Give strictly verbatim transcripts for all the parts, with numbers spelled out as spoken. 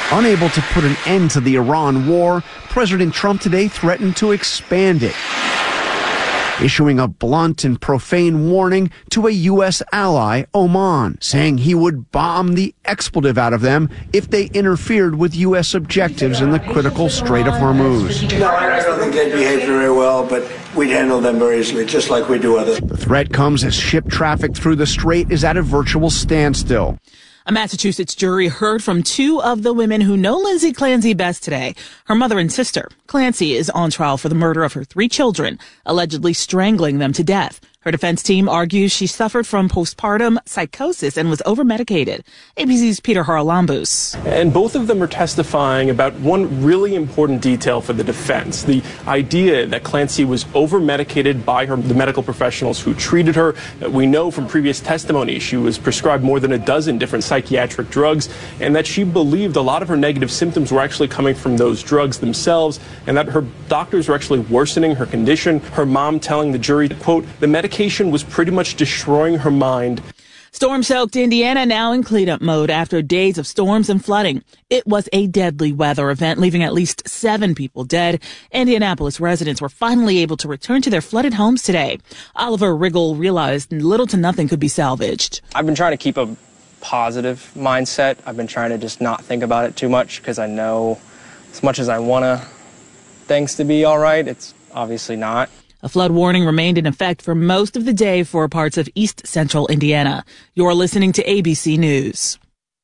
Unable to put an end to the Iran war, President Trump today threatened to expand it, issuing a blunt and profane warning to a U S ally, Oman, saying he would bomb the expletive out of them if they interfered with U S objectives in the critical Strait of Hormuz. No, I don't think they behaved very well, but we'd handle them very easily, just like we do others. The threat comes as ship traffic through the strait is at a virtual standstill. A Massachusetts jury heard from two of the women who know Lindsay Clancy best today, her mother and sister. Clancy is on trial for the murder of her three children, allegedly strangling them to death. Her defense team argues she suffered from postpartum psychosis and was over-medicated. A B C's Peter Haralambous. And both of them are testifying about one really important detail for the defense, the idea that Clancy was over-medicated by her, the medical professionals who treated her. We know from previous testimony she was prescribed more than a dozen different psychiatric drugs, and that she believed a lot of her negative symptoms were actually coming from those drugs themselves, and that her doctors were actually worsening her condition. Her mom telling the jury, quote, the medication was pretty much destroying her mind. Storm-soaked Indiana now in cleanup mode after days of storms and flooding. It was a deadly weather event, leaving at least seven people dead. Indianapolis residents were finally able to return to their flooded homes today. Oliver Riggle realized little to nothing could be salvaged. I've been trying to keep a positive mindset. I've been trying to just not think about it too much because I know as much as I want to things to be all right, it's obviously not. A flood warning remained in effect for most of the day for parts of east central Indiana. You're listening to A B C News.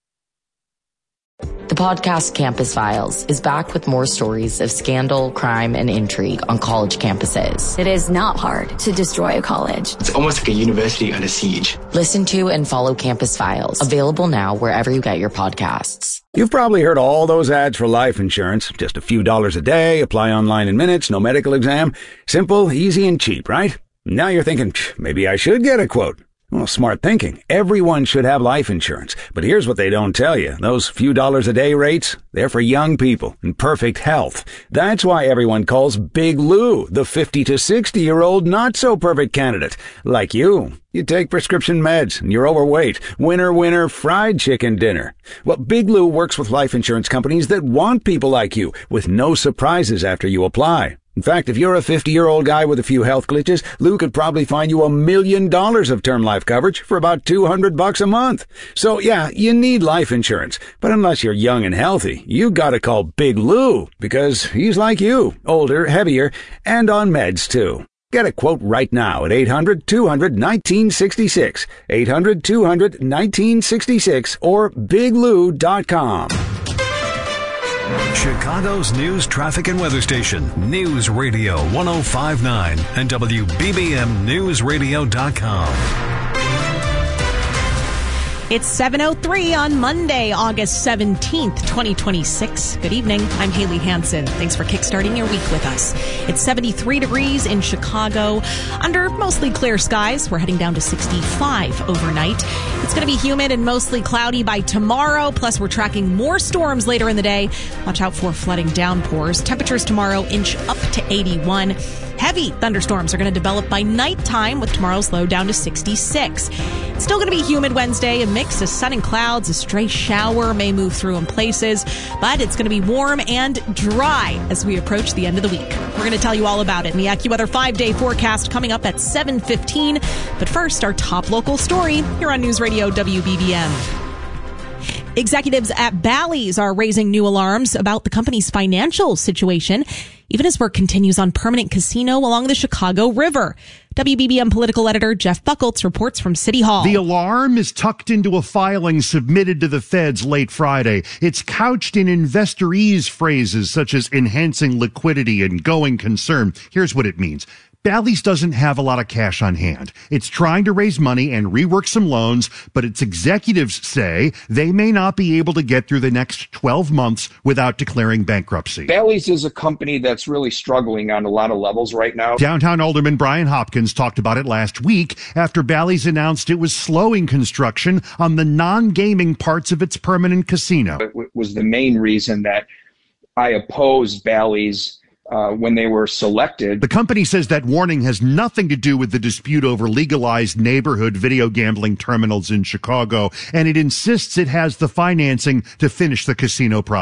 The podcast Campus Files is back with more stories of scandal, crime, and intrigue on college campuses. It is not hard to destroy a college. It's almost like a university under siege. Listen to and follow Campus Files, available now wherever you get your podcasts. You've probably heard all those ads for life insurance. Just a few dollars a day, apply online in minutes, no medical exam. Simple, easy, and cheap, right? Now you're thinking, maybe I should get a quote. Well, smart thinking. Everyone should have life insurance. But here's what they don't tell you. Those few dollars a day rates, they're for young people in perfect health. That's why everyone calls Big Lou the fifty to sixty-year-old not-so-perfect candidate. Like you. You take prescription meds and you're overweight. Winner, winner, fried chicken dinner. Well, Big Lou works with life insurance companies that want people like you, with no surprises after you apply. In fact, if you're a fifty-year-old guy with a few health glitches, Lou could probably find you a million dollars of term life coverage for about two hundred bucks a month. So yeah, you need life insurance. But unless you're young and healthy, you gotta call Big Lou, because he's like you, older, heavier, and on meds too. Get a quote right now at eight hundred, two hundred, nineteen sixty-six, eight hundred, two hundred, nineteen sixty-six, or big lou dot com. Chicago's news, traffic, and weather station, News Radio one oh five point nine and W B B M News Radio dot com. It's seven oh three on Monday, August seventeenth, twenty twenty-six. Good evening. I'm Haley Hansen. Thanks for kickstarting your week with us. It's seventy-three degrees in Chicago under mostly clear skies. We're heading down to sixty-five overnight. It's going to be humid and mostly cloudy by tomorrow. Plus, we're tracking more storms later in the day. Watch out for flooding downpours. Temperatures tomorrow inch up to eighty-one. Heavy thunderstorms are going to develop by nighttime with tomorrow's low down to sixty-six. It's still going to be humid Wednesday. A mix of sun and clouds. A stray shower may move through in places, but it's going to be warm and dry as we approach the end of the week. We're going to tell you all about it in the AccuWeather five-day forecast coming up at seven fifteen. But first, our top local story here on News Radio W B B M. Executives at Bally's are raising new alarms about the company's financial situation, even as work continues on permanent casino along the Chicago River. W B B M political editor Jeff Buckholtz reports from City Hall. The alarm is tucked into a filing submitted to the feds late Friday. It's couched in investorese phrases such as enhancing liquidity and going concern. Here's what it means. Bally's doesn't have a lot of cash on hand. It's trying to raise money and rework some loans, but its executives say they may not be able to get through the next twelve months without declaring bankruptcy. Bally's is a company that's really struggling on a lot of levels right now. Downtown Alderman Brian Hopkins talked about it last week after Bally's announced it was slowing construction on the non-gaming parts of its permanent casino. It w- was the main reason that I opposed Bally's Uh, when they were selected. The company says that warning has nothing to do with the dispute over legalized neighborhood video gambling terminals in Chicago, and it insists it has the financing to finish the casino project.